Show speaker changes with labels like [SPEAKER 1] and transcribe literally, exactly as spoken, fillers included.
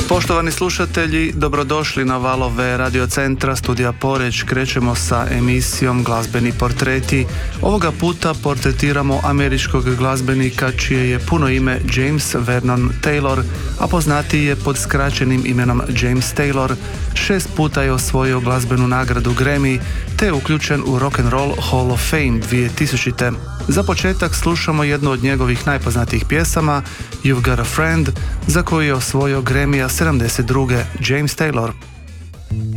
[SPEAKER 1] Poštovani slušatelji, dobrodošli na valove Radio Centra Studija Poreč. Krećemo sa emisijom Glazbeni portreti. Ovoga puta portretiramo američkog glazbenika čije je puno ime James Vernon Taylor, a poznatiji je pod skraćenim imenom James Taylor. Šest puta je osvojio glazbenu nagradu Grammy, te je uključen u Rock and Roll Hall of Fame dvije tisućite. Za početak slušamo jednu od njegovih najpoznatijih pjesama, You've Got a Friend, za koju je osvojio Grammya sedamdeset druge. James Taylor.